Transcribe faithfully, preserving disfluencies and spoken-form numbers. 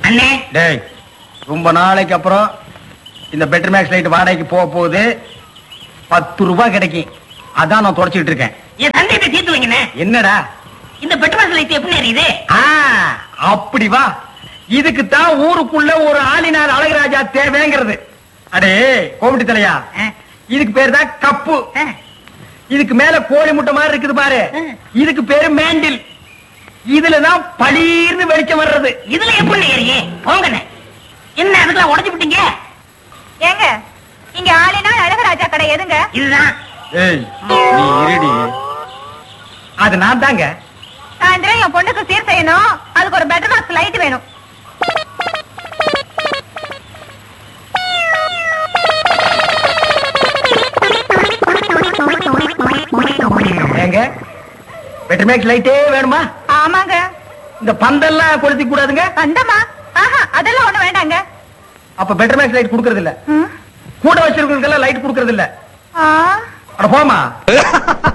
அண்ணே டேய் ரொம்ப நாளைக்கு அப்புறம் இந்த பெட்டர் மேக்ஸ் லைட் வாடகைக்கு போக போகுது. பத்து ரூபாய் கிடைக்கும். அதான் நான் தொடச்சிட்டு இருக்கேன். என் சந்தேகத்தை தீர்த்து வைங்கண்ணே. என்னடா இந்த பெட்ரோல் லைட் எப்படி எரியுது? ஆ, அப்படி வா. இதுக்கு தான் ஊருக்குள்ள ஒரு ஆளினார் அழகராஜா தேவைங்கிறது. அடே கோமிட்டி தலையா, இதுக்கு பேரு தான் கப்பு. இதுக்கு மேல கோழி முட்டை மாதிரி இருக்குது பாரு, இதுக்கு பேரு மேண்டில். இதுலதான் பளீர்னு வெளிச்சம் வர்றது. இதுல எப்படி எரியும்? போங்கண்ணே. என்ன அதுக்கெல்லாம் உடைச்சு விட்டீங்க? ஏங்க இங்க ஆளினா அழகராஜா கடை எதுங்க? இதுதான். ஏய் நீ இருடி. அது நான் தாங்க. சாயந்தரம் என் பொண்ணுக்கு சீர் செய்யணும். அதுக்கு ஒரு பெட்டர் பாக்ஸ் லைட் வேணும். ஏங்க பெட்டர் மேக்ஸ் லைட்டே வேணுமா? ஆமாங்க. இந்த பந்தெல்லாம் கொளுத்தி கூடாதுங்க. பந்தமா? ஆஹா, அதெல்லாம் ஒண்ணு வேண்டாங்க. அப்ப பெட்டர் மேக்ஸ் லைட் குடுக்கறது இல்ல. கூட வச்சிருக்கவங்களுக்கு லைட் குடுக்கறது இல்ல. ஆ அட போமா.